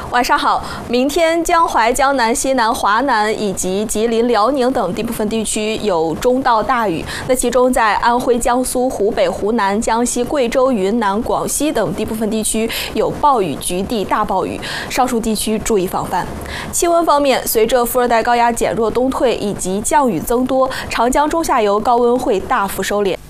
晚上好，明天江淮、江南、西南、华南以及吉林、辽宁等地部分地区有中到大雨。那其中在安徽、江苏、湖北、湖南、江西、贵州、云南、广西等地部分地区有暴雨、局地大暴雨，上述地区注意防范。气温方面，随着副热带高压减弱东退以及降雨增多，长江中下游高温会大幅收敛。